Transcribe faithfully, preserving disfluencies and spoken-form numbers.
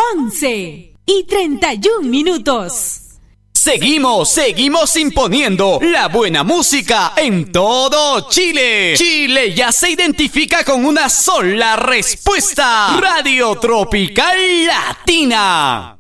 once y treinta y un minutos. Seguimos, seguimos imponiendo la buena música en todo Chile. Chile ya se identifica con una sola respuesta. Radio Tropical Latina.